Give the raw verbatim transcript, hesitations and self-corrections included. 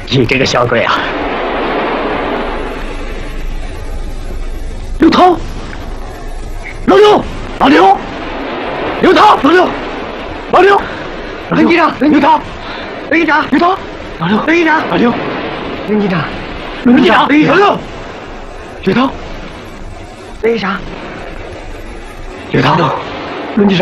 你这个小鬼啊！刘涛，老刘，老刘，刘涛，老刘，老刘，刘局长，刘涛，刘局长，刘涛，老刘，刘局长，老刘，刘局长，刘局长，老刘，刘涛，刘局长，刘涛，刘局长。